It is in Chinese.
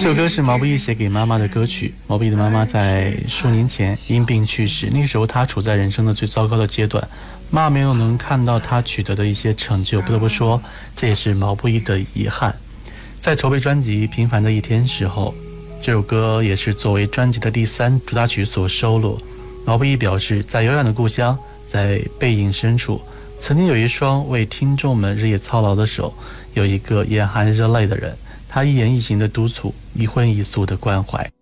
这首歌是毛不易写给妈妈的歌曲。毛不易的妈妈在数年前因病去世，那个时候他处在人生的最糟糕的阶段，妈妈没有能看到他取得的一些成就，不得不说这也是毛不易的遗憾。在筹备专辑《平凡的一天》时候，这首歌也是作为专辑的第3主打曲所收录。毛不易表示，在遥远的故乡，在背影深处，曾经有一双为听众们日夜操劳的手，有一个眼含热泪的人，他一言一行的督促，一荤一素的关怀。